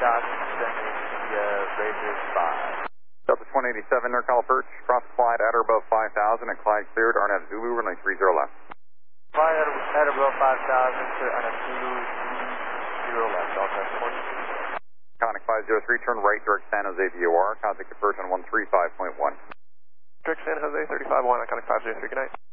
sending via Razor 5. Delta 187, NorCal Perch, cross Clyde at or above 5,000 and Clyde cleared, Arnett Zulu, runway 30 left. Clyde at above 5,000, clear Arnett Zulu, 30 left, Delta 42. Conic 503, turn right, direct San Jose VOR, contact the Perch on 135.1. Direct San Jose 35-1, Conic 503, good night.